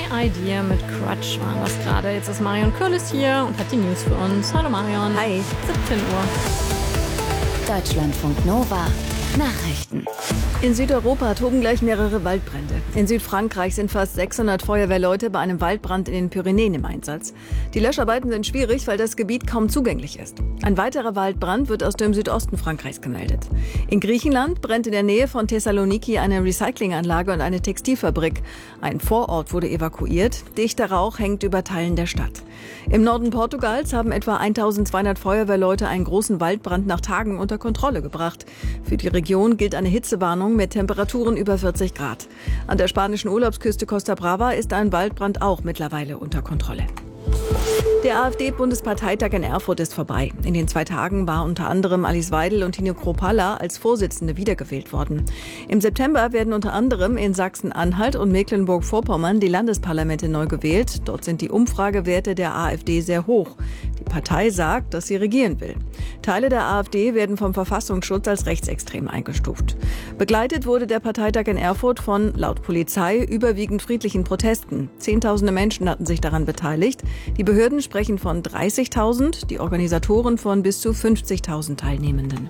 My Idea mit Crutch waren das gerade. Jetzt ist Marion Curlis hier und hat die News für uns. Hallo Marion. Hi. 17 Uhr. Deutschlandfunk Nova. Nachrichten. In Südeuropa toben gleich mehrere Waldbrände. In Südfrankreich sind fast 600 Feuerwehrleute bei einem Waldbrand in den Pyrenäen im Einsatz. Die Löscharbeiten sind schwierig, weil das Gebiet kaum zugänglich ist. Ein weiterer Waldbrand wird aus dem Südosten Frankreichs gemeldet. In Griechenland brennt in der Nähe von Thessaloniki eine Recyclinganlage und eine Textilfabrik. Ein Vorort wurde evakuiert. Dichter Rauch hängt über Teilen der Stadt. Im Norden Portugals haben etwa 1200 Feuerwehrleute einen großen Waldbrand nach Tagen unter Kontrolle gebracht. Für die Region gilt eine Hitzewarnung mit Temperaturen über 40 Grad. An der spanischen Urlaubsküste Costa Brava ist ein Waldbrand auch mittlerweile unter Kontrolle. Der AfD-Bundesparteitag in Erfurt ist vorbei. In den 2 Tagen war unter anderem Alice Weidel und Tino Kropalla als Vorsitzende wiedergewählt worden. Im September werden unter anderem in Sachsen-Anhalt und Mecklenburg-Vorpommern die Landesparlamente neu gewählt. Dort sind die Umfragewerte der AfD sehr hoch. Die Partei sagt, dass sie regieren will. Teile der AfD werden vom Verfassungsschutz als rechtsextrem eingestuft. Begleitet wurde der Parteitag in Erfurt von, laut Polizei, überwiegend friedlichen Protesten. Zehntausende Menschen hatten sich daran beteiligt. Die Behörden sprechen von 30.000, die Organisatoren von bis zu 50.000 Teilnehmenden.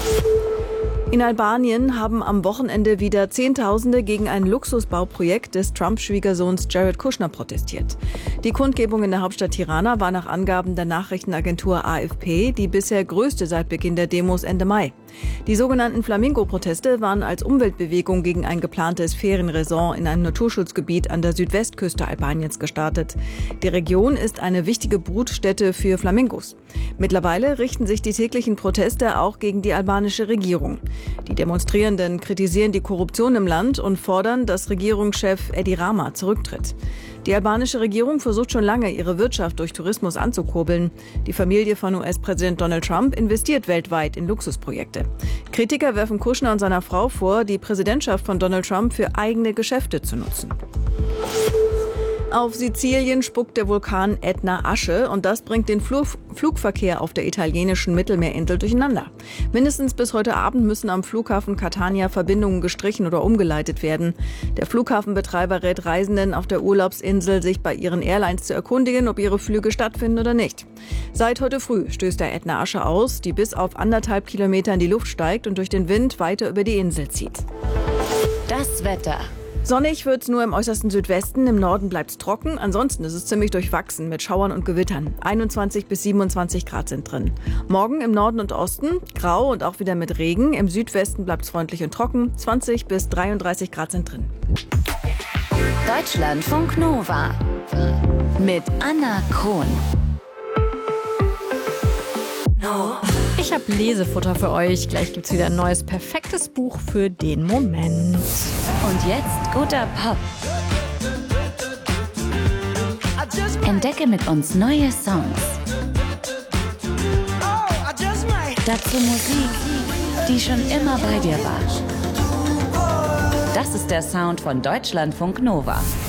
In Albanien haben am Wochenende wieder Zehntausende gegen ein Luxusbauprojekt des Trump-Schwiegersohns Jared Kushner protestiert. Die Kundgebung in der Hauptstadt Tirana war nach Angaben der Nachrichtenagentur AFP die bisher größte seit Beginn der Demos Ende Mai. Die sogenannten Flamingo-Proteste waren als Umweltbewegung gegen ein geplantes Ferienresort in einem Naturschutzgebiet an der Südwestküste Albaniens gestartet. Die Region ist eine wichtige Brutstätte für Flamingos. Mittlerweile richten sich die täglichen Proteste auch gegen die albanische Regierung. Die Demonstrierenden kritisieren die Korruption im Land und fordern, dass Regierungschef Edi Rama zurücktritt. Die albanische Regierung versucht schon lange, ihre Wirtschaft durch Tourismus anzukurbeln. Die Familie von US-Präsident Donald Trump investiert weltweit in Luxusprojekte. Kritiker werfen Kushner und seiner Frau vor, die Präsidentschaft von Donald Trump für eigene Geschäfte zu nutzen. Auf Sizilien spuckt der Vulkan Ätna Asche und das bringt den Flugverkehr auf der italienischen Mittelmeerinsel durcheinander. Mindestens bis heute Abend müssen am Flughafen Catania Verbindungen gestrichen oder umgeleitet werden. Der Flughafenbetreiber rät Reisenden auf der Urlaubsinsel, sich bei ihren Airlines zu erkundigen, ob ihre Flüge stattfinden oder nicht. Seit heute früh stößt der Ätna Asche aus, die bis auf 1,5 Kilometer in die Luft steigt und durch den Wind weiter über die Insel zieht. Das Wetter. Sonnig wird's nur im äußersten Südwesten, im Norden bleibt's trocken, ansonsten ist es ziemlich durchwachsen mit Schauern und Gewittern. 21 bis 27 Grad sind drin. Morgen im Norden und Osten grau und auch wieder mit Regen, im Südwesten bleibt's freundlich und trocken, 20 bis 33 Grad sind drin. Deutschlandfunk Nova mit Anna Krohn. Ich habe Lesefutter für euch. Gleich gibt's wieder ein neues, perfektes Buch für den Moment. Und jetzt guter Pop. Entdecke mit uns neue Songs. Dazu Musik, die schon immer bei dir war. Das ist der Sound von Deutschlandfunk Nova.